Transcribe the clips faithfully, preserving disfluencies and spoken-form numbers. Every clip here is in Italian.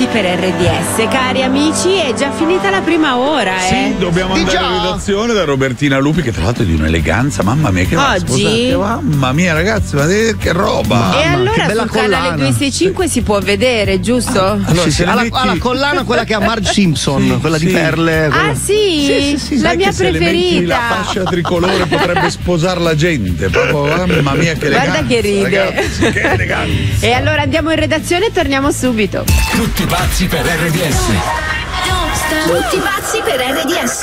per R D S. Cari amici, è già finita la prima ora, eh? Sì, dobbiamo Di andare già? in redazione da Robertina Lupi, che tra l'altro è di un'eleganza, mamma mia, che va, Oggi? scusate, mamma mia ragazzi, ma che roba! E Mamma, allora che bella sul canale collana. duecentosessantacinque si può vedere, giusto? Allora, sì, sì, se ha, la, metti- ha la collana, quella che ha Marge Simpson, Sì, quella sì. di perle. quella- Ah sì? Sì, sì, sì, La sai mia che se le metti preferita. la fascia tricolore potrebbe sposare la gente, proprio, mamma mia che eleganza. Guarda che ride. Ragazzi, che eleganza. E allora andiamo in redazione e torniamo subito. Tutti pazzi per R D S. Tutti pazzi per R D S.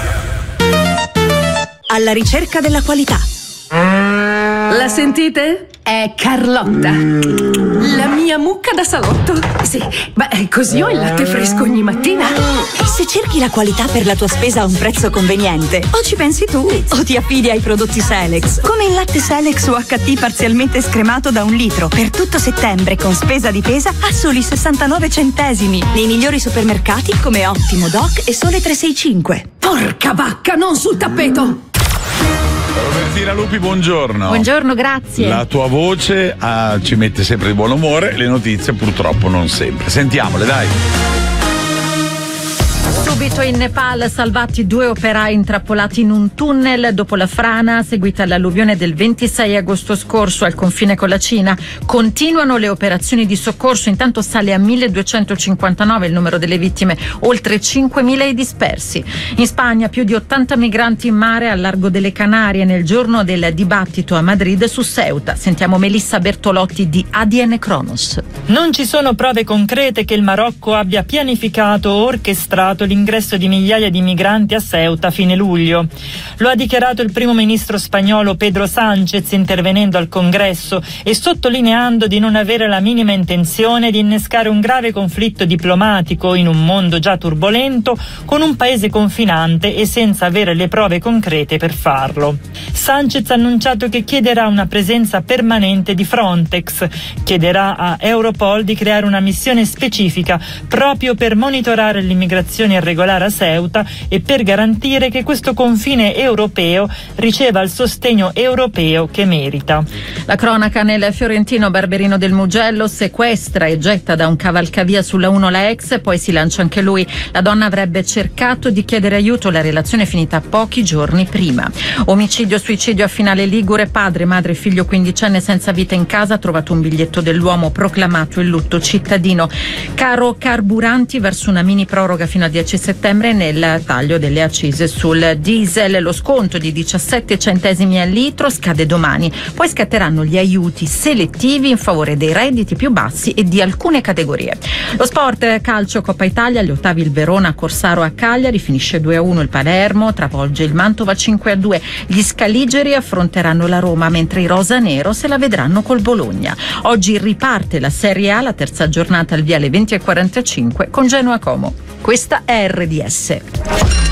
Alla ricerca della qualità. La sentite? È Carlotta, la mia mucca da salotto. Sì, beh, così ho il latte fresco ogni mattina. Se cerchi la qualità per la tua spesa a un prezzo conveniente, o ci pensi tu, o ti affidi ai prodotti Selex. Come il latte Selex U H T parzialmente scremato da un litro, per tutto settembre con spesa di pesa a soli sessantanove centesimi. Nei migliori supermercati come Ottimo, Doc e Sole trecentosessantacinque. Porca vacca, non sul tappeto! Robertina Lupi, buongiorno. Buongiorno, grazie. La tua voce ah, ci mette sempre di buon umore, le notizie purtroppo non sempre. Sentiamole, dai. Subito in Nepal salvati due operai intrappolati in un tunnel dopo la frana seguita all'alluvione del ventisei agosto scorso al confine con la Cina. Continuano le operazioni di soccorso, intanto sale a milleduecentocinquantanove il numero delle vittime, oltre cinquemila i dispersi. In Spagna più di ottanta migranti in mare al largo delle Canarie nel giorno del dibattito a Madrid su Ceuta. Sentiamo Melissa Bertolotti di A D N Kronos. Non ci sono prove concrete che il Marocco abbia pianificato o orchestrato l'ingresso di migliaia di migranti a Ceuta a fine luglio. Lo ha dichiarato il primo ministro spagnolo Pedro Sánchez intervenendo al Congresso e sottolineando di non avere la minima intenzione di innescare un grave conflitto diplomatico in un mondo già turbolento con un paese confinante e senza avere le prove concrete per farlo. Sánchez ha annunciato che chiederà una presenza permanente di Frontex, chiederà a Europol di creare una missione specifica proprio per monitorare l'immigrazione irregolare a Ceuta e per garantire che questo confine europeo riceva il sostegno europeo che merita. La cronaca nel fiorentino Barberino del Mugello: sequestra e getta da un cavalcavia sulla uno la ex, poi si lancia anche lui. La donna avrebbe cercato di chiedere aiuto, la relazione è finita pochi giorni prima. Omicidio suicidio a Finale Ligure, padre, madre e figlio quindicenne senza vita in casa, ha trovato un biglietto dell'uomo, proclamato il lutto cittadino. Caro carburanti, verso una mini proroga fino al dieci settembre nel taglio delle accise sul diesel. Lo sconto di diciassette centesimi al litro scade domani, poi scatteranno gli aiuti selettivi in favore dei redditi più bassi e di alcune categorie. Lo sport, calcio, Coppa Italia, agli ottavi il Verona, Corsaro a Cagliari, finisce due a uno il Palermo, travolge il Mantova cinque a due. Gli scaligeri affronteranno la Roma, mentre i rosanero se la vedranno col Bologna. Oggi riparte la Serie A, la terza giornata al via alle venti e quarantacinque con Genoa Como. Questa è R D S.